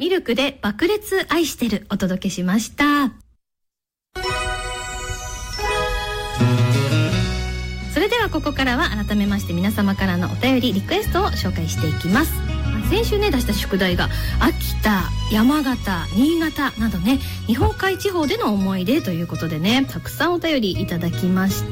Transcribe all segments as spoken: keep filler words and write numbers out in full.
ミルクで爆裂愛してるお届けしました。それではここからは改めまして皆様からのお便りリクエストを紹介していきます。先週ね出した宿題が秋田、山形、新潟などね日本海地方での思い出ということでねたくさんお便りいただきました。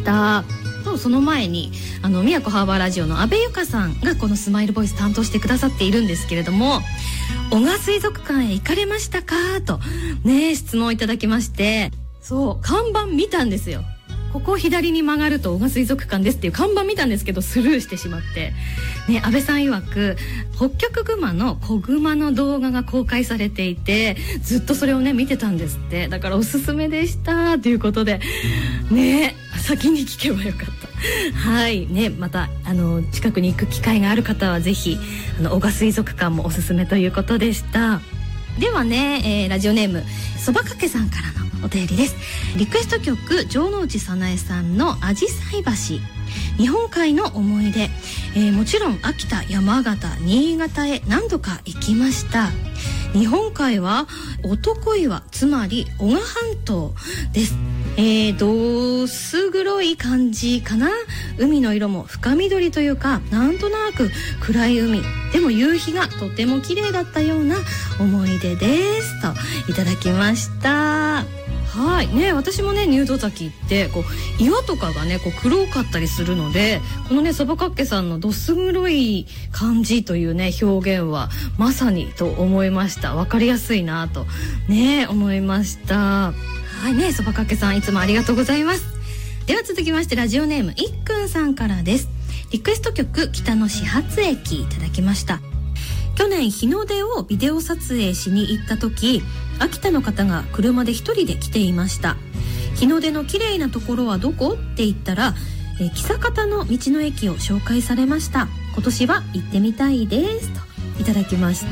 とその前にあの宮古ハーバーラジオの阿部由香さんがこのスマイルボイス担当してくださっているんですけれども、男鹿水族館へ行かれましたかとね質問いただきまして、そう看板見たんですよ。ここを左に曲がると男鹿水族館ですっていう看板見たんですけどスルーしてしまってね、安倍さん曰くホッキョクグマの子グマの動画が公開されていてずっとそれをね見てたんですって。だからおすすめでしたということでね先に聞けばよかったはいね、またあの近くに行く機会がある方はぜひあの男鹿水族館もおすすめということでした。ではね、えー、ラジオネームそばかけさんからのお便りです。リクエスト曲城之内早苗さんのあじさい橋、日本海の思い出、えー、もちろん秋田、山形、新潟へ何度か行きました。日本海は男岩つまり男鹿半島です。えー、どす黒い感じかな。海の色も深緑というかなんとなく暗い海でも夕日がとても綺麗だったような思い出ですといただきました。はいね、私もね入道崎行ってこう岩とかがねこう黒かったりするので、このねそばかっけさんのどす黒い感じというね表現はまさにと思いました。わかりやすいなとね思いました。はいね、そばかっけさんいつもありがとうございます。では続きましてラジオネームいっくんさんからです。リクエスト曲北の始発駅いただきました。去年日の出をビデオ撮影しに行った時、秋田の方が車で一人で来ていました。日の出の綺麗なところはどこって言ったら、えー、木坂の道の駅を紹介されました。今年は行ってみたいですといただきました、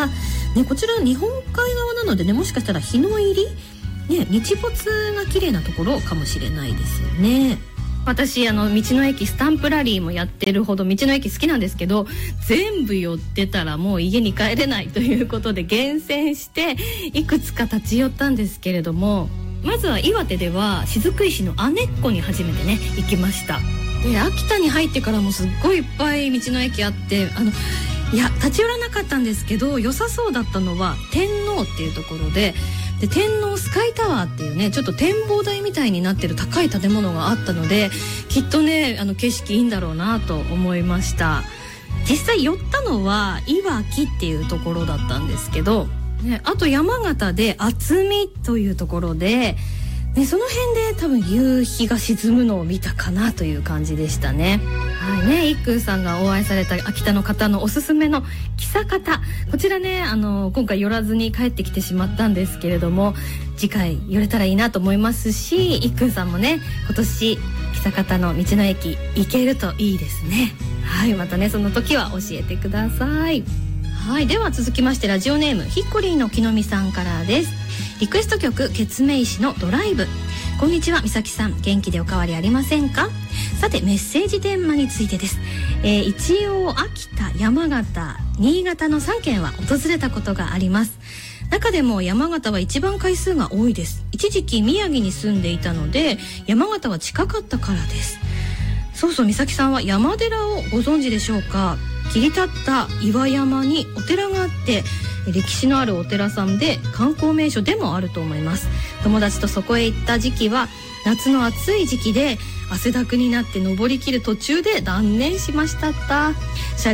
ね、こちら日本海側なのでねもしかしたら日の入り、ね、日没が綺麗なところかもしれないですよね。私あの道の駅スタンプラリーもやってるほど道の駅好きなんですけど、全部寄ってたらもう家に帰れないということで厳選していくつか立ち寄ったんですけれども、まずは岩手では雫石のアネッコに初めてね行きました。で秋田に入ってからもすっごいいっぱい道の駅あって、あのいや立ち寄らなかったんですけど良さそうだったのは天王っていうところで、で天王スカイタワーっていうねちょっと展望台みたいになってる高い建物があったので、きっとねあの景色いいんだろうなと思いました。実際寄ったのはいわきっていうところだったんですけど、ね、あと山形で厚見というところで、ね、その辺で多分夕日が沈むのを見たかなという感じでしたね。はいね、いっくんさんがお会いされた秋田の方のおすすめの木坂田、こちらねあの今回寄らずに帰ってきてしまったんですけれども、次回寄れたらいいなと思いますし、いっくんさんもね今年木坂田の道の駅行けるといいですね。はい、またねその時は教えてください。はい、では続きましてラジオネームヒッコリーの木の実さんからです。リクエスト曲ケツメイシのドライブ。こんにちは、みさきさん、元気でお変わりありませんか？さてメッセージテーマについてです。えー、一応秋田、山形、新潟のさんけんは訪れたことがあります。中でも山形は一番回数が多いです。一時期宮城に住んでいたので山形は近かったからです。そうそう、みさきさんは山寺をご存知でしょうか？切り立った岩山にお寺があって、歴史のあるお寺さんで観光名所でもあると思います。友達とそこへ行った時期は夏の暑い時期で汗だくになって登りきる途中で断念しましたった。